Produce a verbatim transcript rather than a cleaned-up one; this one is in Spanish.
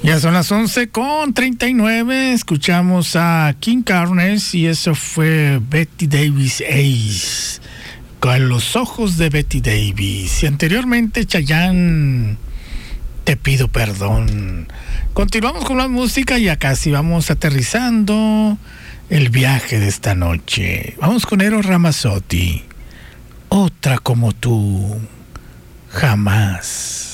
Ya son las once con treinta y nueve. Escuchamos a King Carnes y eso fue Betty Davis Ace, con los ojos de Betty Davis. Y anteriormente Chayanne, Te pido perdón. Continuamos con la música y ya casi vamos aterrizando el viaje de esta noche. Vamos con Eros Ramazzotti. Otra como tú, jamás.